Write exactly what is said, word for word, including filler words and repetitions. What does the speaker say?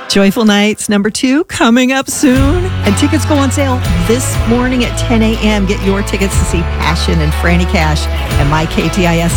Joyful Nights number two coming up soon. And tickets go on sale this morning at ten a.m. Get your tickets to see Passion and Franny Cash and my K T I S